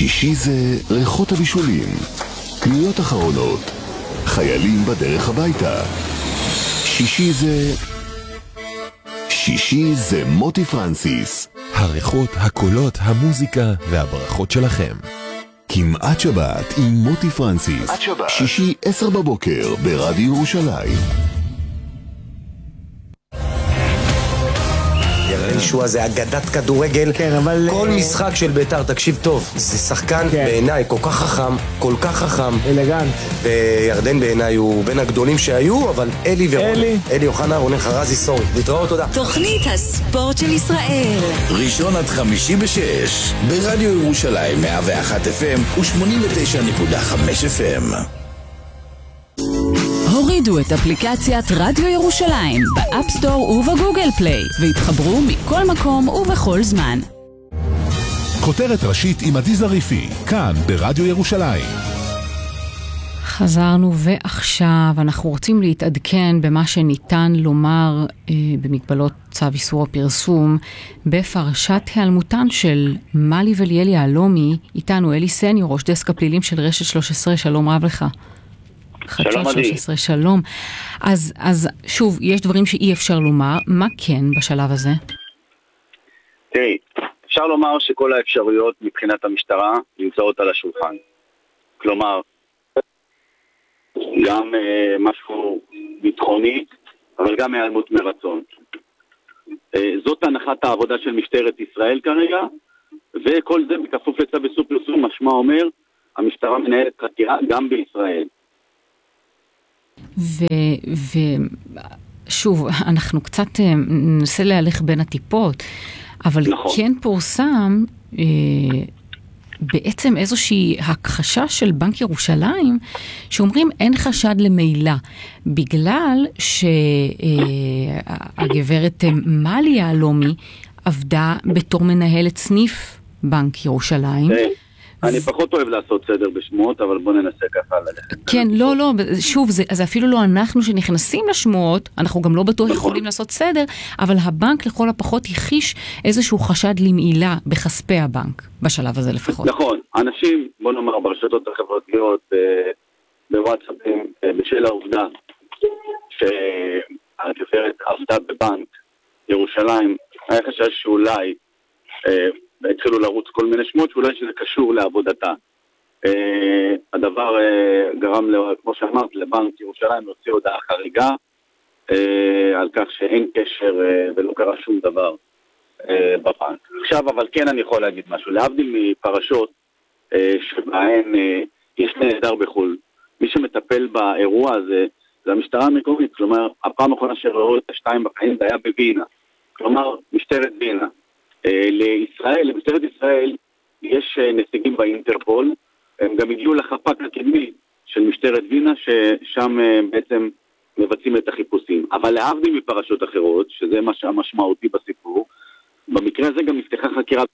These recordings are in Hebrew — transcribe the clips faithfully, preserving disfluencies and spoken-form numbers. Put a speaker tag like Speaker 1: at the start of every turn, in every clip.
Speaker 1: שישי זה ריחות הבישולים, קניות אחרונות, חיילים בדרך הביתה. שישי זה... שישי זה מוטי פרנסיס.
Speaker 2: הריחות, הקולות, המוזיקה והברכות שלכם.
Speaker 1: כמעט שבת עם מוטי פרנסיס. שישי עשר בבוקר ברדיו ירושלים.
Speaker 3: ירדן שועה זה אגדת כדורגל.
Speaker 4: כן, אבל...
Speaker 3: כל משחק של בית"ר, תקשיב טוב, זה שחקן
Speaker 4: כן.
Speaker 3: בעיניי כל כך חכם, כל כך חכם.
Speaker 4: אלגנט.
Speaker 3: וירדן בעיניי הוא בין הגדולים שהיו, אבל אלי ורון.
Speaker 4: אלי.
Speaker 3: אלי אוחנה, רונן חרזי, סורי. להתראות, תודה.
Speaker 5: תוכנית הספורט של ישראל.
Speaker 6: ראשון עד חמישי בשש, ברדיו ירושלים מאה ואחת אף אם ו-שמונים ותשע נקודה חמש אף אם.
Speaker 5: הורידו את אפליקציית רדיו ירושלים באפסטור ובגוגל פליי והתחברו מכל מקום ובכל זמן.
Speaker 2: כותרת ראשית עם עדי זריפי, כאן ברדיו ירושלים.
Speaker 7: חזרנו ועכשיו אנחנו רוצים להתעדכן במה שניתן לומר אה, במגבלות צו איסור הפרסום בפרשת היעלמותן של מלי וליאלי הלומי. איתנו אלי סניור, ראש דסק הפלילים של רשת שלוש עשרה, שלום רב לך.
Speaker 8: שלום עדי.
Speaker 7: שלום. אז, אז שוב, יש דברים שאי אפשר לומר. מה כן בשלב הזה?
Speaker 8: תראי, אפשר לומר שכל האפשרויות מבחינת המשטרה נמצאות על השולחן. כלומר, גם אה, משהו ביטחוני, אבל גם היעלמות מרצון. אה, זאת הנחת העבודה של משטרת ישראל כרגע, וכל זה בכפוף לצו איסור פרסום, משמע אומר, המשטרה מנהלת חקירה גם בישראל.
Speaker 7: ושוב, אנחנו קצת ננסה להלך בין הטיפות, אבל נכון. כן פורסם אה, בעצם איזושהי הכחשה של בנק ירושלים, שאומרים אין חשד למילה, בגלל שהגברת מלי הלומי עבדה בתור מנהלת סניף בנק ירושלים.
Speaker 8: אני פחות אוהב לעשות סדר בשמועות, אבל בוא ננסה ככה ללכת.
Speaker 7: כן, לא, לא, שוב, זה, זה אפילו לא אנחנו שנכנסים לשמועות, אנחנו גם לא בטוח נכון. יכולים לעשות סדר, אבל הבנק לכל הפחות הכיש איזשהו חשד למעילה בכספי הבנק, בשלב הזה לפחות.
Speaker 8: נכון, אנשים, בוא נאמר, ברשתות החברתיות, בוואטסאפים, בשל העובדה שהגברת עבדה בבנק ירושלים, היה חשש שאולי התחילו לרוץ כל מיני שמות, שאולי שזה קשור לעבודתה. Uh, הדבר uh, גרם, כמו שאמרת, לבנק ירושלים להוציא הודעה חריגה uh, על כך שאין קשר uh, ולא קרה שום דבר uh, בבנק. עכשיו, אבל כן אני יכול להגיד משהו. להבדיל מפרשות uh, שבהן uh, יש נהדר בחול. מי שמטפל באירוע הזה זה המשטרה המקומית. כלומר, הפעם האחרונה שראו את השתיים בחיים זה היה בווינה. כלומר, משטרת וינה. לישראל, למשטרת ישראל, יש נציגים באינטרפול, הם גם הגיעו לחפ"ק הקדמי של משטרת וינה, ששם בעצם מבצעים את החיפושים. אבל להבדיל מפרשות אחרות, שזה מה המשמעותי בסיפור, במקרה הזה גם נפתחה חקירה.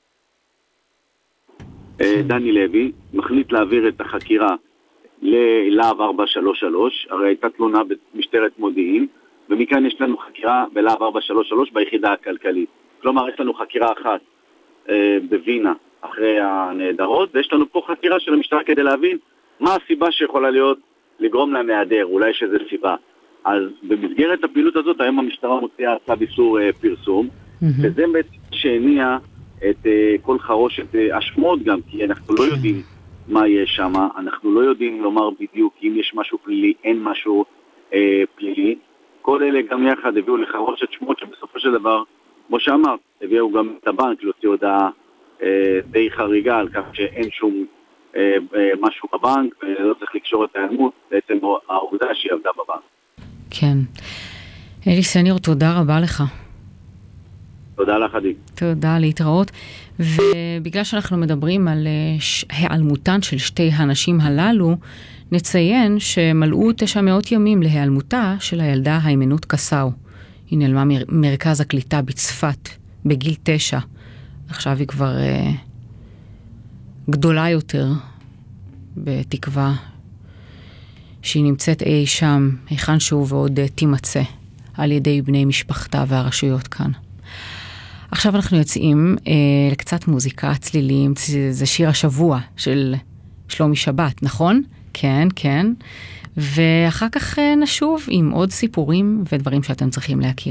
Speaker 8: דני לוי מחליט להעביר את החקירה ללהב ארבע שלוש שלוש, הרי הייתה תלונה במשטרת מודיעין, ומכאן יש לנו חקירה בלהב ארבע שלוש שלוש ביחידה הכלכלית. כלומר, יש לנו חקירה אחת אה, בווינה אחרי הנהדרות, ויש לנו פה חקירה של המשטרה כדי להבין מה הסיבה שיכולה להיות לגרום להם להיעדר, אולי יש איזו סיבה. אז במסגרת הפעילות הזאת, היום המשטרה מוציאה צו איסור אה, פרסום, mm-hmm. וזה בעצם שהניע את אה, כל חרושת אה, השמות גם, כי אנחנו לא יודעים מה יש שם, אנחנו לא יודעים לומר בדיוק אם יש משהו פלילי, אין משהו אה, פלילי. כל אלה גם יחד הביאו לחרושת שמות שבסופו של דבר, כמו שאמרת, הביאו גם את הבנק להוציא הודעה אה, די חריגה על כך שאין שום אה, אה, משהו בבנק, ולא צריך לקשור את העלמות, בעצם העובדה שהיא עבדה בבנק.
Speaker 7: כן. אלי סניור, תודה רבה לך.
Speaker 8: תודה לך, עדי.
Speaker 7: תודה, להתראות. ובגלל שאנחנו מדברים על העלמותן של שתי הנשים הללו, נציין שמלאו תשע מאות ימים להיעלמותה של הילדה היימנוט קסאו. היא נעלמה מרכז הקליטה בצפת בגיל תשע. עכשיו היא כבר אה, גדולה יותר, בתקווה שהיא נמצאת אי שם, היכן שהוא ועוד אה, תימצא על ידי בני משפחתה והרשויות כאן. עכשיו אנחנו יוצאים אה, לקצת מוזיקה, צלילים, זה שיר השבוע של שלומי שבת, נכון? כן, כן. ואחר כך אה, נשוב עם עוד סיפורים ודברים שאתם צריכים להכיר.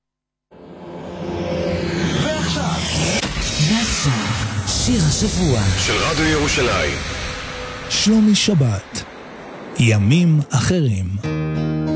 Speaker 4: ועכשיו, ועכשיו, שיר השבוע
Speaker 1: של רדיו ירושלים.
Speaker 4: שלומי שבת, ימים אחרים.